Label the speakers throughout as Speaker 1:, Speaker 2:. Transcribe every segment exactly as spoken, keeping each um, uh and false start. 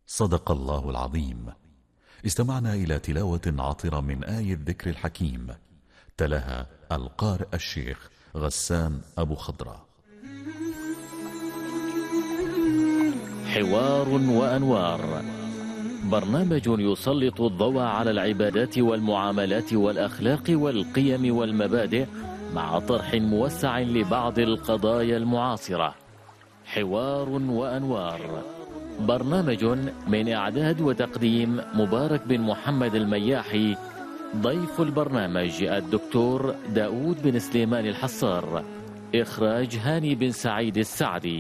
Speaker 1: صدق الله العظيم. استمعنا إلى تلاوة عطرة من آية الذكر الحكيم، تلاها القارئ الشيخ غسان أبو خضرة.
Speaker 2: حوار وأنوار، برنامج يسلط الضوء على العبادات والمعاملات والأخلاق والقيم والمبادئ مع طرح موسع لبعض القضايا المعاصرة. حوار وأنوار، برنامج من إعداد وتقديم مبارك بن محمد المياحي. ضيف البرنامج الدكتور داود بن سليمان الحصار. إخراج هاني بن سعيد السعدي.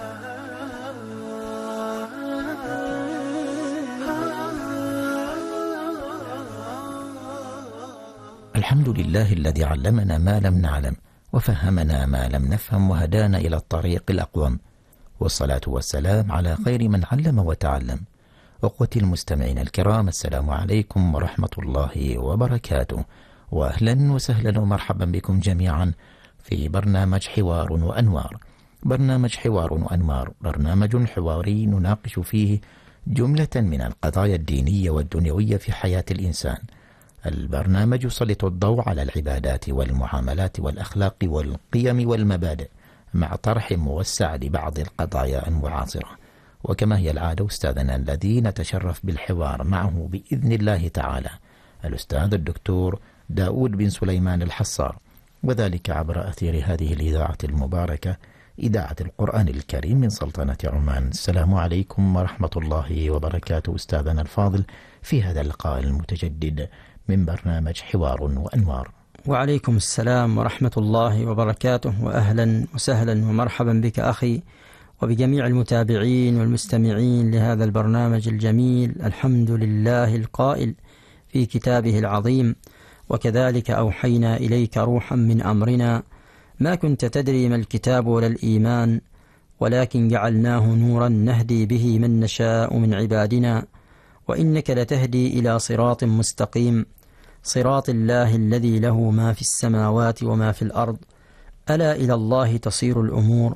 Speaker 3: الحمد لله الذي علمنا ما لم نعلم وفهمنا ما لم نفهم وهدانا إلى الطريق الأقوم، والصلاة والسلام على خير من علم وتعلم. أخوتي المستمعين الكرام، السلام عليكم ورحمة الله وبركاته، وأهلا وسهلا ومرحبا بكم جميعا في برنامج حوار وأنوار. برنامج حوار وأنوار برنامج حواري نناقش فيه جملة من القضايا الدينية والدنيوية في حياة الإنسان. البرنامج يسلط الضوء على العبادات والمعاملات والأخلاق والقيم والمبادئ مع طرح موسع لبعض القضايا المعاصرة. وكما هي العادة، أستاذنا الذي نتشرف بالحوار معه بإذن الله تعالى الأستاذ الدكتور داود بن سليمان الحصار، وذلك عبر أثير هذه الإذاعة المباركة، إذاعة القرآن الكريم من سلطنة عمان. السلام عليكم ورحمة الله وبركاته أستاذنا الفاضل في هذا اللقاء المتجدد من برنامج حوار وأنوار.
Speaker 4: وعليكم السلام ورحمة الله وبركاته، وأهلا وسهلا ومرحبا بك أخي وبجميع المتابعين والمستمعين لهذا البرنامج الجميل. الحمد لله القائل في كتابه العظيم: وكذلك أوحينا إليك روحا من أمرنا ما كنت تدري ما الكتاب ولا الإيمان ولكن جعلناه نورا نهدي به من نشاء من عبادنا وإنك لتهدي إلى صراط مستقيم، صراط الله الذي له ما في السماوات وما في الأرض، ألا إلى الله تصير الأمور.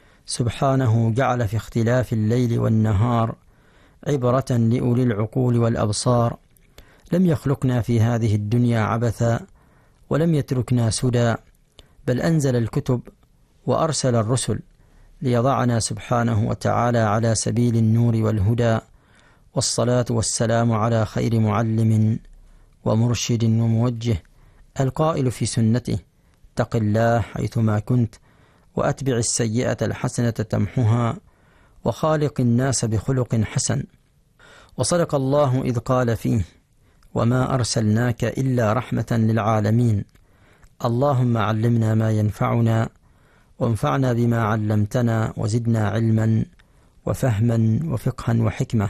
Speaker 4: سبحانه جعل في اختلاف الليل والنهار عبرة لأولي العقول والأبصار. لم يخلقنا في هذه الدنيا عبثا ولم يتركنا سدى، بل أنزل الكتب وأرسل الرسل ليضعنا سبحانه وتعالى على سبيل النور والهدى. والصلاة والسلام على خير معلم ومرشد وموجه، القائل في سنته: اتق الله حيثما كنت وأتبع السيئة الحسنة تمحها وخالق الناس بخلق حسن. وصدق الله إذ قال فيه: وما أرسلناك إلا رحمة للعالمين. اللهم علمنا ما ينفعنا وانفعنا بما علمتنا وزدنا علما وفهما وفقها وحكمة.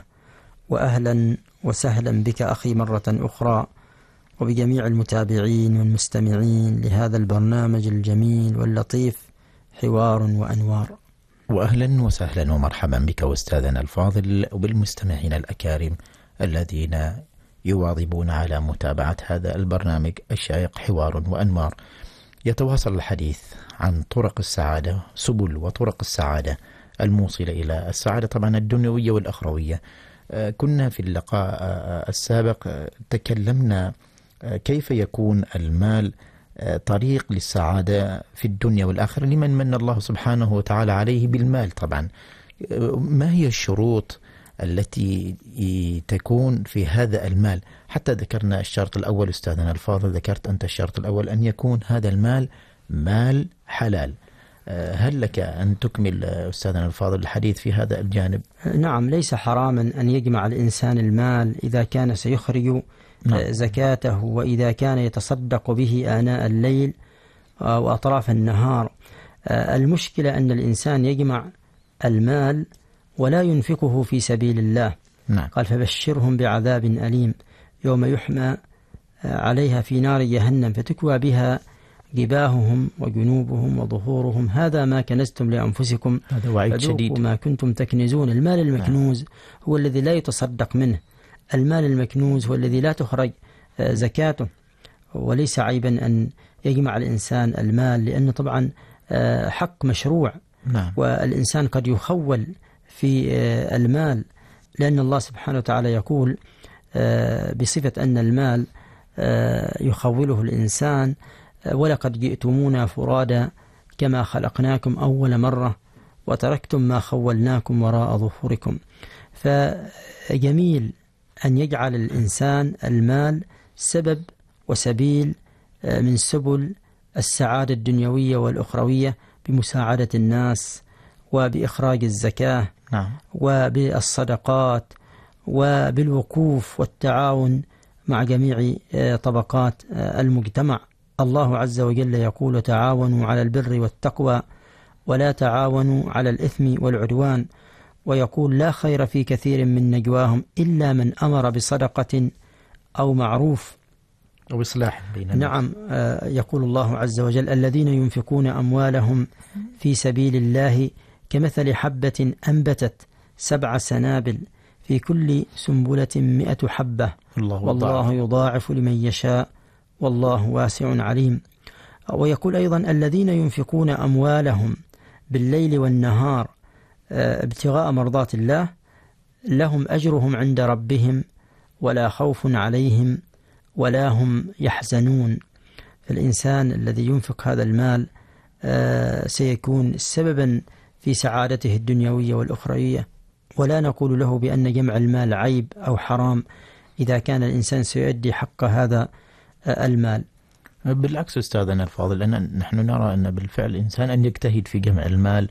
Speaker 4: وأهلا وسهلا بك أخي مرة أخرى وبجميع المتابعين والمستمعين لهذا البرنامج الجميل واللطيف حوار وأنوار.
Speaker 3: وأهلا وسهلا ومرحبا بك أستاذنا الفاضل وبالمستمعين الأكارم الذين يواظبون على متابعة هذا البرنامج الشائق حوار وأنوار. يتواصل الحديث عن طرق السعادة، سبل وطرق السعادة الموصلة إلى السعادة طبعا الدنيوية والأخروية. كنا في اللقاء السابق تكلمنا كيف يكون المال طريق للسعادة في الدنيا والآخرة لمن من الله سبحانه وتعالى عليه بالمال. طبعا ما هي الشروط التي تكون في هذا المال؟ حتى ذكرنا الشرط الأول أستاذنا الفاضل، ذكرت أنت الشرط الأول أن يكون هذا المال مال حلال. هل لك أن تكمل أستاذنا الفاضل الحديث في هذا الجانب؟
Speaker 4: نعم، ليس حراما أن يجمع الإنسان المال إذا كان سيخرج نعم. زكاته، وإذا كان يتصدق به آناء الليل وأطراف النهار. المشكلة أن الإنسان يجمع المال ولا ينفقه في سبيل الله.
Speaker 3: نعم.
Speaker 4: قال: فبشرهم بعذاب أليم يوم يحمى عليها في نار جهنم فتكوى بها جباههم وجنوبهم وظهورهم هذا ما كنزتم لأنفسكم
Speaker 3: هذا وعيد شديد
Speaker 4: ما كنتم تكنزون. المال المكنوز نعم. هو الذي لا يتصدق منه. المال المكنوز هو الذي لا تخرج زكاته. وليس عيبا أن يجمع الإنسان المال، لأنه طبعا حق مشروع
Speaker 3: نعم.
Speaker 4: والإنسان قد يخول في المال لأن الله سبحانه وتعالى يقول بصفة أن المال يخوله الإنسان: ولقد جئتمونا فرادا كما خلقناكم أول مرة وتركتم ما خولناكم وراء ظهوركم. فجميل أن يجعل الإنسان المال سبب وسبيل من سبل السعادة الدنيوية والأخروية، بمساعدة الناس وبإخراج الزكاة
Speaker 3: نعم.
Speaker 4: وبالصدقات وبالوقوف والتعاون مع جميع طبقات المجتمع. الله عز وجل يقول: تعاونوا على البر والتقوى ولا تعاونوا على الإثم والعدوان. ويقول: لا خير في كثير من نجواهم إلا من أمر بصدقة أو معروف
Speaker 3: أو إصلاح بين الناس.
Speaker 4: نعم. يقول الله عز وجل: الذين ينفقون أموالهم في سبيل الله كمثل حبة أنبتت سبع سنابل في كل سنبلة مئة حبة
Speaker 3: الله
Speaker 4: والله يضاعف لمن يشاء والله واسع عليم. ويقول أيضا: الذين ينفقون أموالهم بالليل والنهار ابتغاء مرضات الله لهم أجرهم عند ربهم ولا خوف عليهم ولا هم يحزنون. فالإنسان الذي ينفق هذا المال سيكون سببا في سعادته الدنيوية والأخروية، ولا نقول له بأن جمع المال عيب أو حرام إذا كان الإنسان سيؤدي حق هذا المال.
Speaker 3: بالعكس أستاذنا الفاضل، لأن نحن نرى أن بالفعل الإنسان أن يجتهد في جمع المال،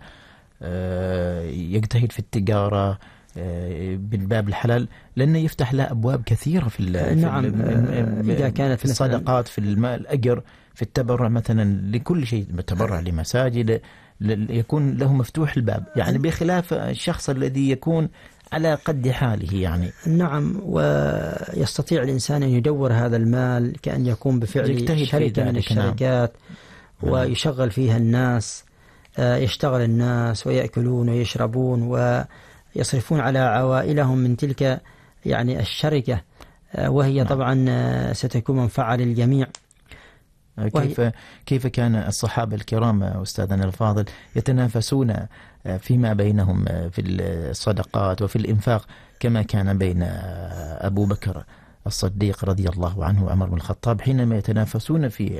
Speaker 3: يجتهد في التجارة بالباب الحلال، لأنه يفتح له أبواب كثيرة في
Speaker 4: نعم إذا كانت
Speaker 3: في الصدقات، في المال، أجر في التبرع مثلا، لكل شيء، التبرع لمساجد يكون له مفتوح الباب، يعني بخلاف الشخص الذي يكون على قد حاله يعني.
Speaker 4: نعم. ويستطيع الإنسان أن يدور هذا المال كأن يقوم بفعل شركة من الشركات نعم. ويشغل فيها الناس، يشتغل الناس ويأكلون ويشربون ويصرفون على عوائلهم من تلك يعني الشركة، وهي نعم. طبعا ستكون منفعة للجميع.
Speaker 3: كيف كيف كان الصحابة الكرام أستاذنا الفاضل يتنافسون فيما بينهم في الصدقات وفي الإنفاق، كما كان بين أبو بكر الصديق رضي الله عنه وعمر بن الخطاب حينما يتنافسون في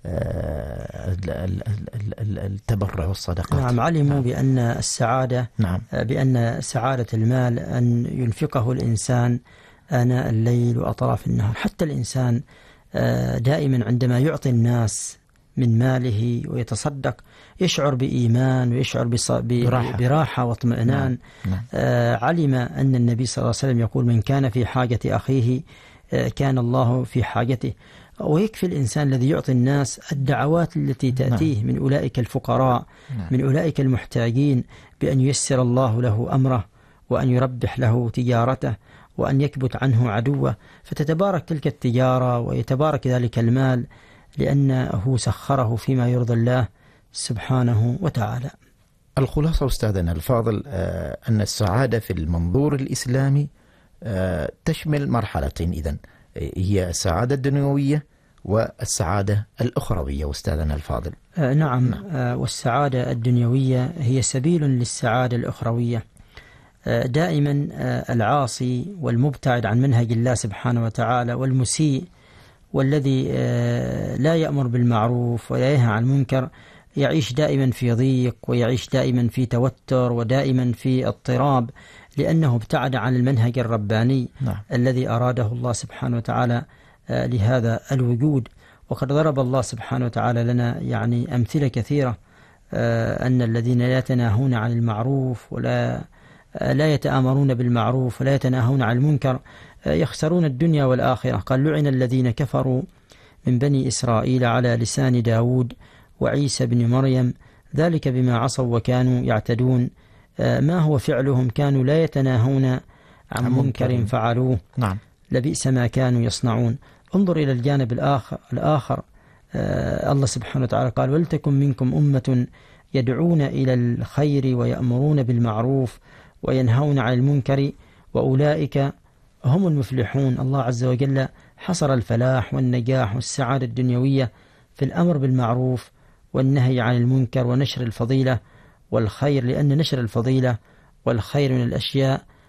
Speaker 3: التبرع والصدقات.
Speaker 4: نعم. علموا نعم. بأن السعادة
Speaker 3: نعم.
Speaker 4: بأن سعادة المال أن ينفقه الإنسان آناء الليل وأطراف النهار. حتى الإنسان دائما عندما يعطي الناس من ماله ويتصدق يشعر بإيمان ويشعر براحة, براحة واطمئنان.
Speaker 3: نعم. نعم.
Speaker 4: آه علم أن النبي صلى الله عليه وسلم يقول: من كان في حاجة أخيه آه كان الله في حاجته. ويكفي الإنسان الذي يعطي الناس الدعوات التي تأتيه نعم. من أولئك الفقراء نعم. من أولئك المحتاجين، بأن ييسر الله له أمره وأن يربح له تجارته وأن يكبت عنه عدوه، فتتبارك تلك التجارة ويتبارك ذلك المال، لأنه سخره فيما يرضي الله سبحانه وتعالى.
Speaker 3: الخلاصة أستاذنا الفاضل أن السعادة في المنظور الإسلامي تشمل مرحلتين، إذن هي السعادة الدنيوية والسعادة الأخروية أستاذنا الفاضل.
Speaker 4: نعم. والسعادة الدنيوية هي سبيل للسعادة الأخروية. دائما العاصي والمبتعد عن منهج الله سبحانه وتعالى والمسيء والذي لا يأمر بالمعروف ولا ينهى عن المنكر يعيش دائما في ضيق ويعيش دائما في توتر ودائما في اضطراب، لأنه ابتعد عن المنهج الرباني نعم. الذي أراده الله سبحانه وتعالى لهذا الوجود. وقد ضرب الله سبحانه وتعالى لنا يعني أمثلة كثيرة، أن الذين لا يتناهون عن المعروف ولا لا يتآمرون بالمعروف ولا يتناهون عن المنكر يخسرون الدنيا والآخرة. قال: لعن الذين كفروا من بني إسرائيل على لسان داود وعيسى بن مريم ذلك بما عصوا وكانوا يعتدون ما هو فعلهم كانوا لا يتناهون عن منكر فعلوه
Speaker 3: نعم.
Speaker 4: لبئس ما كانوا يصنعون. انظر إلى الجانب الآخر, الآخر آه الله سبحانه وتعالى قال: ولتكن منكم أمة يدعون إلى الخير ويأمرون بالمعروف وينهون عن المنكر وأولئك هم المفلحون. الله عز وجل حصر الفلاح والنجاح والسعادة الدنيوية في الأمر بالمعروف والنهي عن المنكر ونشر الفضيلة والخير، لأن نشر الفضيلة والخير من الأشياء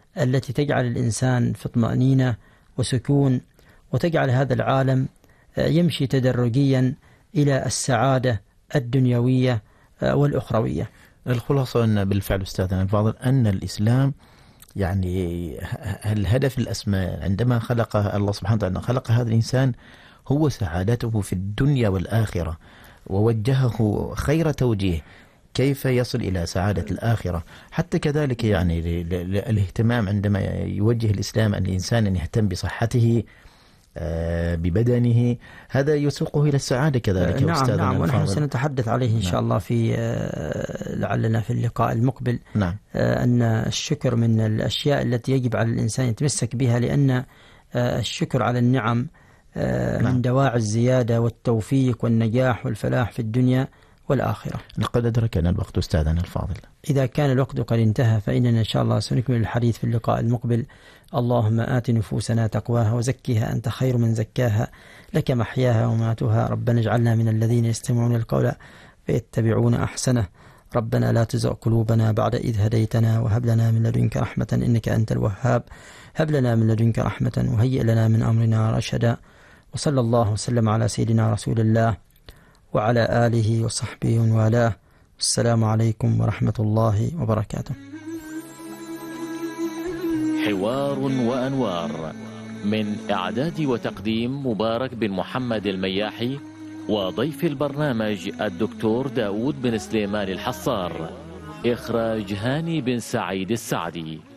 Speaker 4: التي تجعل الإنسان في طمأنينة وسكون، وتجعل هذا العالم يمشي تدرجيا إلى السعادة الدنيوية والأخروية.
Speaker 3: الخلاصة أن بالفعل أستاذنا الفاضل أن الإسلام يعني الهدف الأسمى عندما خلق الله سبحانه وتعالى خلق هذا الإنسان هو سعادته في الدنيا والآخرة، ووجهه خير توجيه كيف يصل إلى سعادة الآخرة. حتى كذلك يعني الاهتمام عندما يوجه الإسلام أن الإنسان أن يهتم بصحته ببدنه، هذا يسوقه إلى السعادة كذلك.
Speaker 4: نعم نعم، ونحن سنتحدث عليه إن شاء الله في لعلنا في اللقاء المقبل.
Speaker 3: نعم.
Speaker 4: أن الشكر من الأشياء التي يجب على الإنسان يتمسك بها، لأن الشكر على النعم من دواعي الزيادة والتوفيق والنجاح والفلاح في الدنيا والآخرة.
Speaker 3: لقد أدركنا الوقت أستاذنا الفاضل.
Speaker 4: إذا كان الوقت قد انتهى فإننا إن شاء الله سنكمل الحديث في اللقاء المقبل. اللهم آت نفوسنا تقواها وزكها أنت خير من زكاها، لك محياها وماتها. ربنا اجعلنا من الذين يستمعون القول فيتبعون أحسنه. ربنا لا تزغ قلوبنا بعد إذ هديتنا وهب لنا من لدنك رحمة إنك أنت الوهاب. هب لنا من لدنك رحمة وهيئ لنا من أمرنا رشدا. وصلى الله وسلم على سيدنا رسول الله وعلى آله وصحبه وموالاه. السلام عليكم ورحمة الله وبركاته.
Speaker 2: حوار وأنوار، من إعداد وتقديم مبارك بن محمد المياحي، وضيف البرنامج الدكتور داود بن سليمان الحصار، إخراج هاني بن سعيد السعدي.